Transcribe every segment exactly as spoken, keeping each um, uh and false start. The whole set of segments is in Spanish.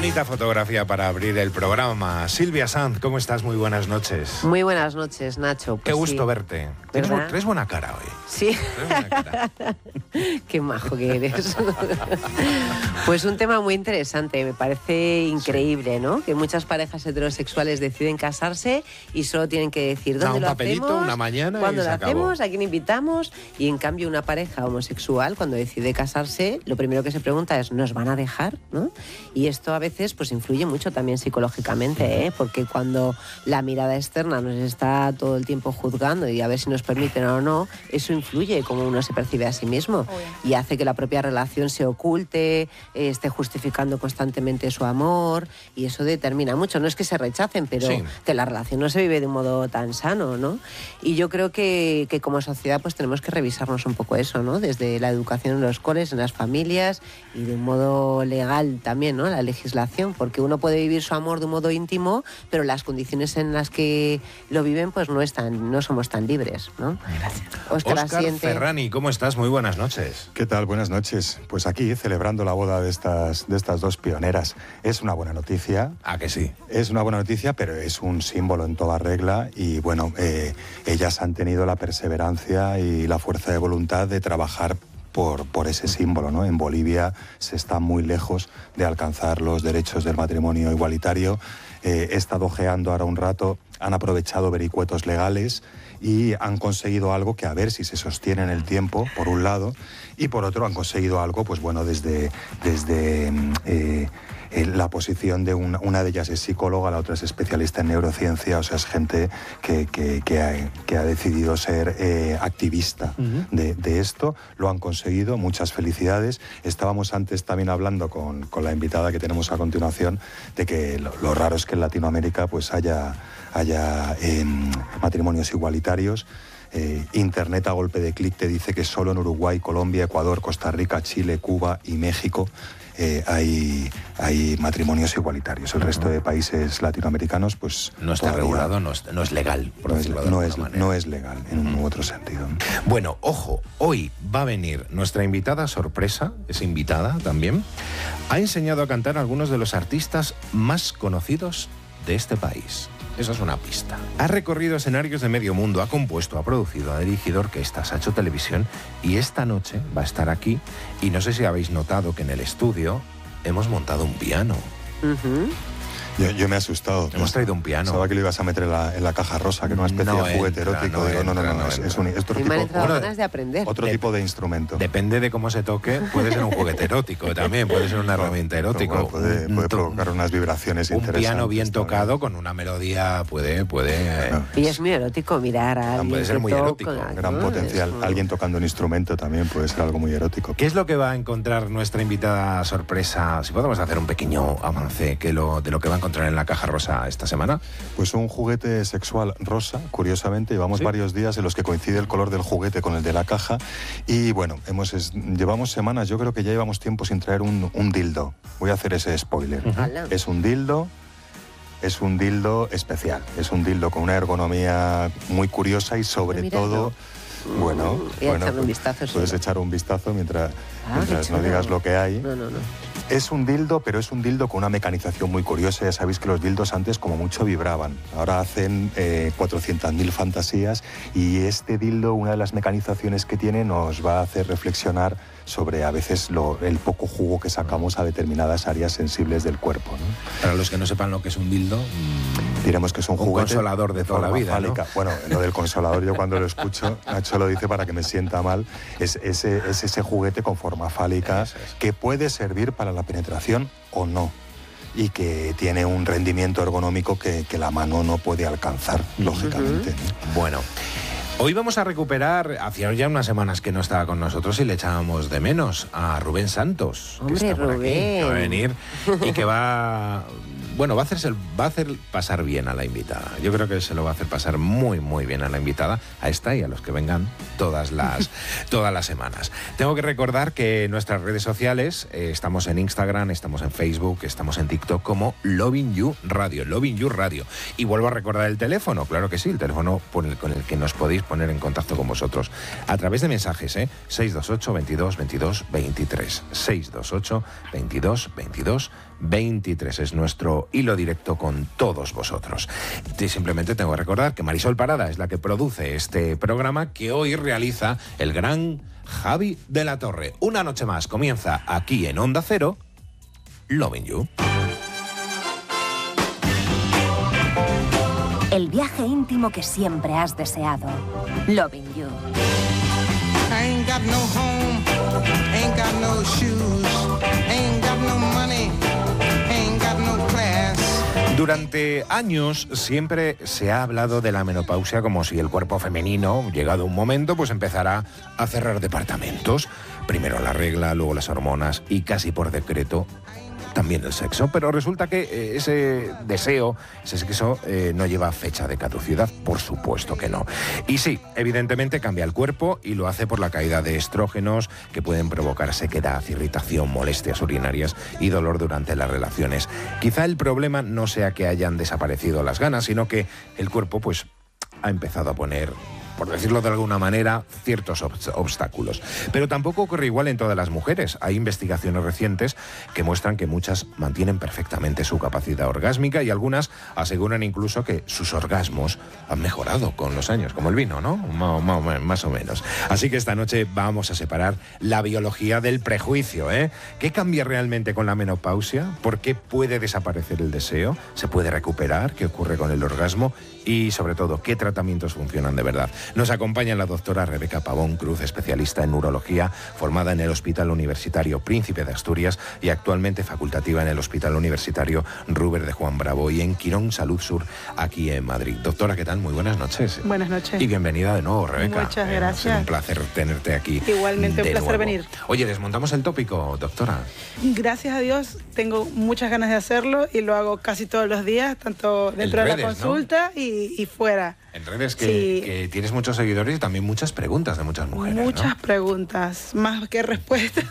Bonita fotografía para abrir el programa. Silvia Sanz, ¿cómo estás? Muy buenas noches. Muy buenas noches, Nacho. Pues Qué gusto sí. verte. Tienes, traes buena cara hoy. Sí. Buena cara. Qué majo que eres. Pues un tema muy interesante, me parece increíble, sí. ¿no? Que muchas parejas heterosexuales deciden casarse y solo tienen que decir dónde un lo papelito, hacemos, una mañana cuándo y se lo acabó. hacemos, a quién invitamos. Y en cambio una pareja homosexual, cuando decide casarse, lo primero que se pregunta es ¿nos van a dejar? ¿no? Y esto a veces pues influye mucho también psicológicamente, ¿eh? Porque cuando la mirada externa nos está todo el tiempo juzgando y a ver si nos permiten o no, eso influye cómo uno se percibe a sí mismo y hace que la propia relación se oculte, eh, esté justificando constantemente su amor, y eso determina mucho. No es que se rechacen, pero sí. que la relación no se vive de un modo tan sano, ¿no? Y yo creo que, que como sociedad pues tenemos que revisarnos un poco eso, ¿no? Desde la educación en los coles, en las familias y de un modo legal también, ¿no? La legislación, porque uno puede vivir su amor de un modo íntimo, pero las condiciones en las que lo viven pues no están, no somos tan libres, ¿no? Gracias. Óscar, Óscar Ferrani, ¿cómo estás? Muy buenas noches. ¿Qué tal? Buenas noches. Pues aquí celebrando la boda de estas, de estas dos pioneras. Es una buena noticia. ¿Ah, que sí? Es una buena noticia, pero es un símbolo en toda regla y bueno, eh, ellas han tenido la perseverancia y la fuerza de voluntad de trabajar Por, por ese símbolo, ¿no? En Bolivia se está muy lejos de alcanzar los derechos del matrimonio igualitario. Eh, he estado ojeando ahora un rato, han aprovechado vericuetos legales y han conseguido algo que a ver si se sostiene en el tiempo, por un lado, y por otro han conseguido algo, pues bueno, desde, desde eh, eh, la posición de una, una de ellas es psicóloga, la otra es especialista en neurociencia, o sea, es gente que, que, que, ha, que ha decidido ser eh, activista uh-huh. de, de esto, lo han conseguido, muchas felicidades. Estábamos antes también hablando con, con la invitada que tenemos a continuación de que lo, lo raro es que en Latinoamérica pues haya, haya eh, matrimonios igualitarios. Eh, Internet a golpe de clic te dice que solo en Uruguay, Colombia, Ecuador, Costa Rica, Chile, Cuba y México eh, hay, hay matrimonios igualitarios. El uh-huh. resto de países latinoamericanos pues no está regulado, no es, no es legal, por no, decirlo es, de no, es, manera. no es legal en uh-huh. un u otro sentido. Bueno, ojo, hoy va a venir nuestra invitada sorpresa, es invitada también, ha enseñado a cantar a algunos de los artistas más conocidos de este país. Eso es una pista. Ha recorrido escenarios de medio mundo, ha compuesto, ha producido, ha dirigido orquestas, ha hecho televisión y esta noche va a estar aquí. Y no sé si habéis notado que en el estudio hemos montado un piano. Uh-huh. Yo, yo me he asustado. Hemos traído un piano. Pensaba que lo ibas a meter en la, en la caja rosa, que era una especie no de juguete entra, erótico. No, Digo, entra, no, no, no, no es, entra. es, un, es otro, Me tipo, han entrado bueno, ganas de aprender. otro de, tipo de instrumento. Depende de cómo se toque, puede ser un juguete erótico también, puede ser una herramienta erótica. Bueno, puede, puede provocar unas vibraciones un interesantes. Un piano bien tocado con una melodía puede... puede bueno, y es muy erótico mirar a alguien puede ser muy toca, erótico. ¿no? Gran potencial. Es... Alguien tocando un instrumento también puede ser algo muy erótico. ¿Qué es lo que va a encontrar nuestra invitada sorpresa? Si podemos hacer un pequeño avance que lo, de lo que va a encontrar en la caja rosa esta semana. Pues un juguete sexual rosa, curiosamente. Llevamos ¿Sí? varios días en los que coincide el color del juguete con el de la caja. Y bueno, hemos es, llevamos semanas, yo creo que ya llevamos tiempo sin traer un, un dildo. Voy a hacer ese spoiler. Uh-huh. Es un dildo, es un dildo especial. Es un dildo con una ergonomía muy curiosa y sobre todo... Bueno, Voy a bueno echarle un vistazo, puedes sí. echar un vistazo mientras, ah, mientras no digas lo que hay. No, no, no. Es un dildo, pero es un dildo con una mecanización muy curiosa. Ya sabéis que los dildos antes como mucho vibraban. Ahora hacen eh, cuatrocientas mil fantasías y este dildo, una de las mecanizaciones que tiene, nos va a hacer reflexionar sobre a veces lo, el poco jugo que sacamos a determinadas áreas sensibles del cuerpo, ¿no? Para los que no sepan lo que es un dildo... Mmm, diremos que es un, un juguete... consolador de toda la vida, ¿no? Bueno, lo del consolador yo cuando lo escucho, Nacho lo dice para que me sienta mal, es ese, es ese juguete con forma fálica es, es. que puede servir para la penetración o no. Y que tiene un rendimiento ergonómico que, que la mano no puede alcanzar, lógicamente, uh-huh. ¿no? Bueno... Hoy vamos a recuperar, hacía ya unas semanas que no estaba con nosotros y le echábamos de menos a Rubén Santos. Hombre, que está por Rubén. aquí, que va a venir y que va... Bueno, va a, hacerse, va a hacer pasar bien a la invitada. Yo creo que se lo va a hacer pasar muy, muy bien a la invitada, a esta y a los que vengan todas las, todas las semanas. Tengo que recordar que en nuestras redes sociales eh, estamos en Instagram, estamos en Facebook, estamos en TikTok como Loving You Radio, Loving You Radio. Y vuelvo a recordar el teléfono, claro que sí, el teléfono por el, con el que nos podéis poner en contacto con vosotros a través de mensajes, ¿eh? seis dos ocho, veintidós, veintidós, veintitrés, seis dos ocho, veintidós, veintidós, veintitrés. Es nuestro hilo directo con todos vosotros. Y simplemente tengo que recordar que Marisol Parada es la que produce este programa que hoy realiza el gran Javi de la Torre. Una noche más comienza aquí en Onda Cero, Loving You. El viaje íntimo que siempre has deseado. Loving You. I ain't got no home, ain't got no shoes, ain't got no money, ain't got no class. Durante años siempre se ha hablado de la menopausia como si el cuerpo femenino, llegado un momento, pues empezara a cerrar departamentos. Primero la regla, luego las hormonas y casi por decreto también el sexo, pero resulta que eh, ese deseo, ese sexo eh, no lleva fecha de caducidad, por supuesto que no. Y sí, evidentemente cambia el cuerpo y lo hace por la caída de estrógenos que pueden provocar sequedad, irritación, molestias urinarias y dolor durante las relaciones. Quizá el problema no sea que hayan desaparecido las ganas, sino que el cuerpo pues ha empezado a poner, por decirlo de alguna manera, ciertos ob- obstáculos. Pero tampoco ocurre igual en todas las mujeres. Hay investigaciones recientes que muestran que muchas mantienen perfectamente su capacidad orgásmica y algunas aseguran incluso que sus orgasmos han mejorado con los años, como el vino, ¿no? Más, más, más o menos. Así que esta noche vamos a separar la biología del prejuicio, ¿eh? ¿Qué cambia realmente con la menopausia? ¿Por qué puede desaparecer el deseo? ¿Se puede recuperar? ¿Qué ocurre con el orgasmo? Y, sobre todo, ¿qué tratamientos funcionan de verdad? Nos acompaña la doctora Rebeca Pavón Cruz, especialista en urología, formada en el Hospital Universitario Príncipe de Asturias y actualmente facultativa en el Hospital Universitario Ruber de Juan Bravo y en Quirón Salud Sur, aquí en Madrid. Doctora, ¿qué tal? Muy buenas noches. Buenas noches. Y bienvenida de nuevo, Rebeca. Muchas Eh, gracias. Es un placer tenerte aquí. Igualmente, un de placer nuevo. venir. Oye, ¿desmontamos el tópico, doctora? Gracias a Dios, tengo muchas ganas de hacerlo y lo hago casi todos los días, tanto dentro En de redes, la consulta, ¿no? y, y fuera. En redes que, Sí. que tienes muchos seguidores y también muchas preguntas de muchas mujeres, Muchas ¿no? preguntas, más que respuestas.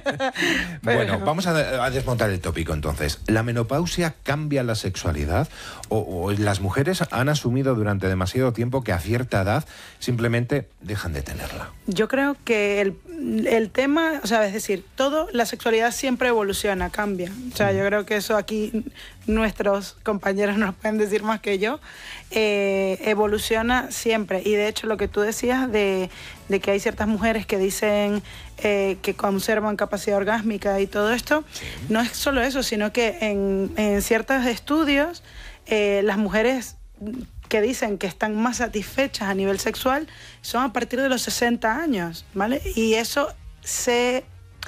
Bueno, vamos a, a desmontar el tópico entonces. ¿La menopausia cambia la sexualidad? ¿O, o las mujeres han asumido durante demasiado tiempo que a cierta edad simplemente dejan de tenerla? Yo creo que el, el tema, o sea, es decir, todo, la sexualidad siempre evoluciona, cambia. O sea, yo creo que eso aquí nuestros compañeros nos pueden decir más que yo. Eh, evoluciona siempre. Y de hecho, lo que tú decías de, de que hay ciertas mujeres que dicen eh, que conservan capacidad orgásmica y todo esto, sí. No es solo eso, sino que en, en ciertos estudios, eh, las mujeres que dicen que están más satisfechas a nivel sexual son a partir de los sesenta años, ¿vale? Y eso se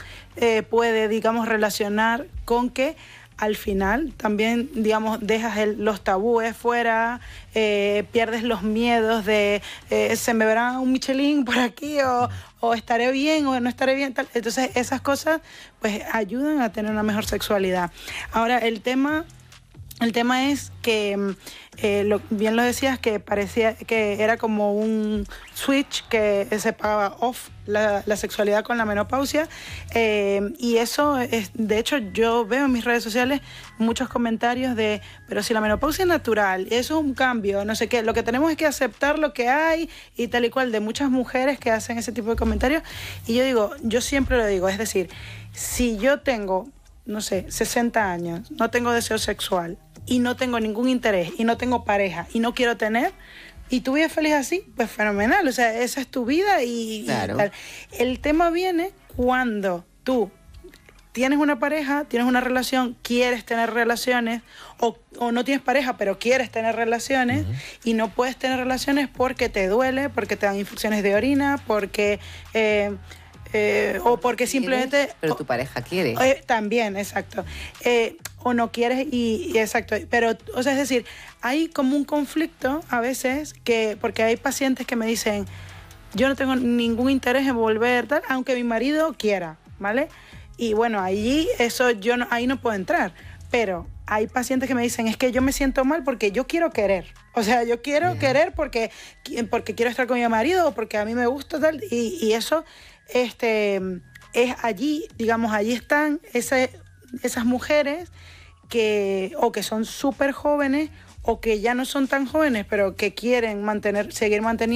eh, puede, digamos, relacionar con que al final también, digamos, dejas el, los tabúes fuera, eh, pierdes los miedos de eh, se me verá un Michelin por aquí o, o estaré bien o no estaré bien, tal. Entonces esas cosas pues ayudan a tener una mejor sexualidad. Ahora el tema... El tema es que, eh, lo, bien lo decías, que parecía que era como un switch que se apagaba off la, la sexualidad con la menopausia. Eh, y eso, es, de hecho, yo veo en mis redes sociales muchos comentarios de, pero si la menopausia es natural, eso es un cambio, no sé qué, lo que tenemos es que aceptar lo que hay y tal y cual, de muchas mujeres que hacen ese tipo de comentarios. Y yo digo, yo siempre lo digo, es decir, si yo tengo, no sé, sesenta años, no tengo deseo sexual y no tengo ningún interés y no tengo pareja y no quiero tener, y tú vives feliz así, pues fenomenal, o sea, esa es tu vida y, claro. y tal. El tema viene cuando tú tienes una pareja, tienes una relación, quieres tener relaciones, o, o no tienes pareja, pero quieres tener relaciones, uh-huh. y no puedes tener relaciones porque te duele, porque te dan infusiones de orina, porque... Eh, Eh, o porque simplemente... Pero tu pareja quiere. Eh, también, exacto. Eh, o no quieres y, y exacto. Pero, o sea, es decir, hay como un conflicto a veces, que porque hay pacientes que me dicen, yo no tengo ningún interés en volver, tal, aunque mi marido quiera, ¿vale? Y bueno, allí eso yo no, ahí no puedo entrar. Pero hay pacientes que me dicen, es que yo me siento mal porque yo quiero querer. O sea, yo quiero yeah. querer porque, porque quiero estar con mi marido o porque a mí me gusta, tal, y, y eso... Este, es allí, digamos, allí están ese, esas mujeres que o que son súper jóvenes o que ya no son tan jóvenes, pero que quieren mantener, seguir manteniendo